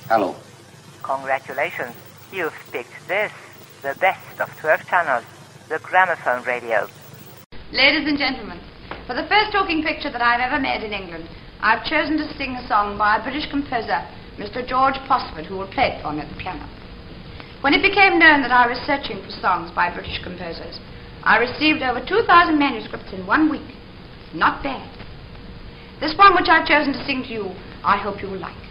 Hello. Congratulations. You've picked this, the best of 12 channels, the gramophone radio. Ladies and gentlemen, for the first talking picture that I've ever made in England, I've chosen to sing a song by a British composer, Mr. George Posford, who will play it for me at the piano. When it became known that I was searching for songs by British composers, I received over 2,000 manuscripts in 1 week. Not bad. This one which I've chosen to sing to you, I hope you will like.